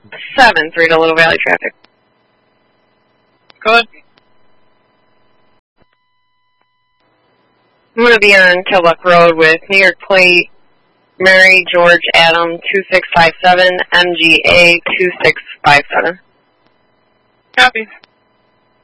7-3 to Little Valley traffic. Good. I'm going to be on Killbuck Road with New York plate Mary George Adam 2657 MGA 2657. Copy.